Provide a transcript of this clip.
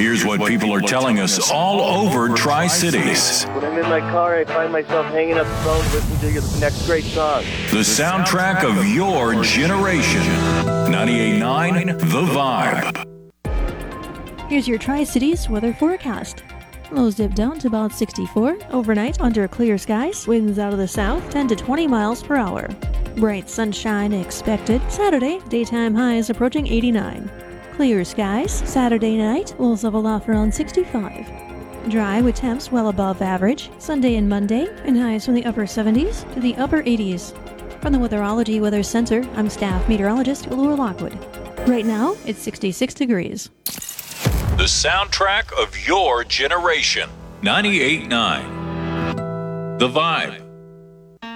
Here's what people are telling us all over Tri-Cities. When I'm in my car, I find myself hanging up the phone listening to the next great song. The soundtrack of your generation. 98.9 The Vibe. Here's your Tri-Cities weather forecast. Lows dip down to about 64. Overnight, under clear skies. Winds out of the south, 10 to 20 miles per hour. Bright sunshine expected. Saturday, daytime highs approaching 89. Clear skies. Saturday night, lows level off around 65. Dry with temps well above average. Sunday and Monday, and highs from the upper 70s to the upper 80s. From the Weatherology Weather Center, I'm staff meteorologist Laura Lockwood. Right now, it's 66 degrees. The soundtrack of your generation. 98.9 The Vibe.